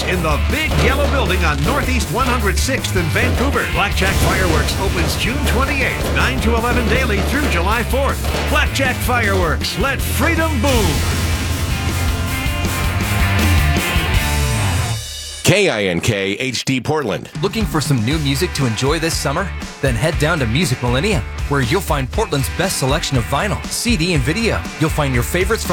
in the Big Yellow Building on Northeast 106th in Vancouver. Blackjack Fireworks opens June 28th, 9 to 11 daily through July 4th. Blackjack Fireworks, let freedom boom. KINK HD Portland. Looking for some new music to enjoy this summer? Then head down to Music Millennium, where you'll find Portland's best selection of vinyl, CD, and video. You'll find your favorites from